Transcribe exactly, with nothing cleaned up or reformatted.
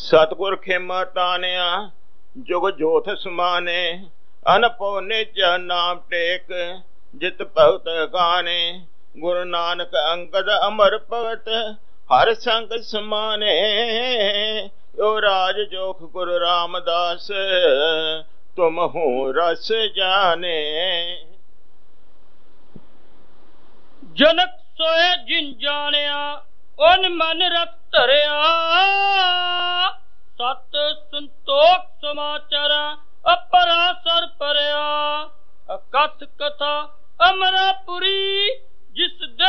सतगुर खेमा तानिया जुग जोथ समाने, अनपो निज नाम टेक जित भगत गाने। गुरु नानक अंगद अमर भगत हर संग समाने। यो राज जोख गुरु रामदास तुम हो रस जाने। जनक सोए जिन जानिया उन मन रख धरिया,